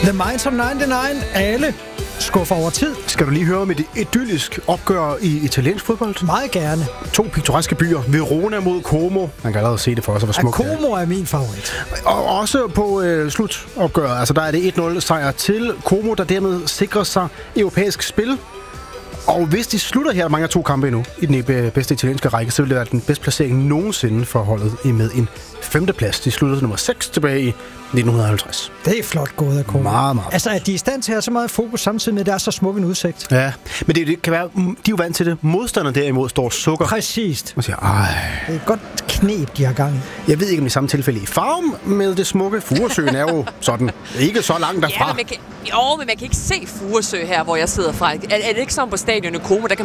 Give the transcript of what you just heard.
The Minds of 99, alle skuffer over tid. Skal du lige høre om et idyllisk opgør i italiensk fodbold? Meget gerne. 2 piktoreske byer. Verona mod Como. Man kan allerede se det for sig, hvor smukt det er. Como er min favorit. Og også på slutopgøret. Altså der er det 1-0 sejr til Como, der dermed sikrer sig europæisk spil. Og hvis de slutter her, mange af 2 kampe endnu, i den bedste italienske række, så vil det være den bedste placering nogensinde for holdet med en 5. plads. De sluttede nummer 6 tilbage i 1950. Det er flot gået af Como. Meget, meget. Altså, at de er i stand til at have så meget fokus samtidig med, at der er så smuk en udsigt. Ja, men det kan være, de er jo vant til det. Modstanderne derimod står sukker. Præcist. Man siger, ej. Det er et godt knep, de har gang i. Jeg ved ikke, om i samme tilfælde i farven med det smukke. Furesøen er jo sådan ikke så langt derfra. Ja, men man kan ikke se Furesø her, hvor jeg sidder fra. Er det ikke sådan på stadionet Como, der kan